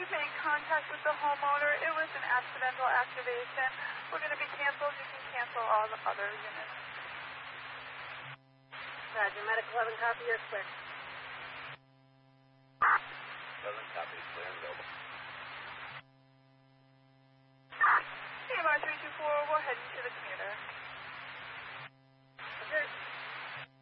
we made contact with the homeowner. It was an accidental activation. We're going to be canceled. You can cancel all the other units. Roger. Medical 11, copy your switch.